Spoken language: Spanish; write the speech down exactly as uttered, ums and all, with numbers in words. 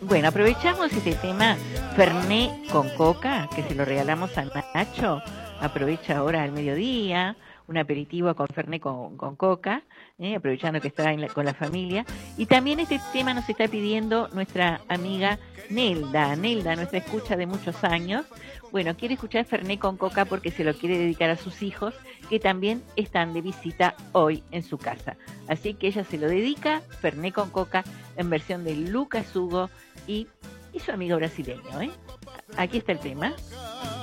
Bueno, aprovechamos este tema Fernet con coca, que se lo regalamos a Nacho. Aprovecha ahora al mediodía, un aperitivo con Fernet con, con coca, ¿eh? Aprovechando que está en la, con la familia. Y también este tema nos está pidiendo nuestra amiga Nelda, Nelda, nuestra escucha de muchos años. Bueno, quiere escuchar Fernet con coca porque se lo quiere dedicar a sus hijos, que también están de visita hoy en su casa. Así que ella se lo dedica, Fernet con coca, en versión de Lucas Hugo y, y su amigo brasileño, ¿eh? Aquí está el tema.